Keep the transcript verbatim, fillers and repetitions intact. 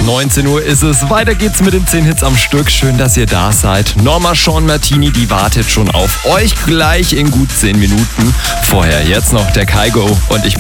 neunzehn Uhr ist es. Weiter geht's mit den zehn Hits am Stück. Schön, dass ihr da seid. Norma Jean Martini, die wartet schon auf euch gleich in gut zehn Minuten. Vorher jetzt noch der Kygo und ich bin